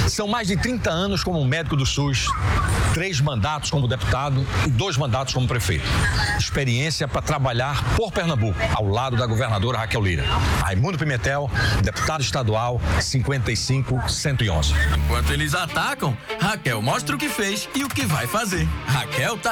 São mais de 30 anos como médico do SUS, 3 mandatos como deputado e 2 mandatos como prefeito. Experiência para trabalhar por Pernambuco, ao lado da governadora Raquel Lira. Raimundo Pimentel, deputado estadual 55111. Enquanto eles atacam, Raquel mostra o que fez e o que vai fazer. Raquel tá